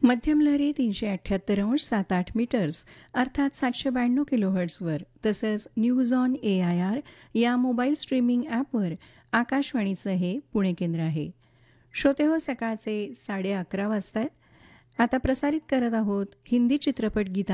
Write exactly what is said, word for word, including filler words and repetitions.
मध्यम लहरी तीनशे अठ्ठ्याहत्तर अंश सात आठ मीटर्स अर्थात सातशे ब्याण्णव किलोहर्ट्झवर तसंच news on A I R या मोबाईल स्ट्रीमिंग ॲपवर आकाशवाणीचं हे पुणे केंद्र आहे. श्रोते हो, सकाळचे साडे अकरा वाजतायत. आता प्रसारित करत आहोत हिंदी चित्रपट गीतांची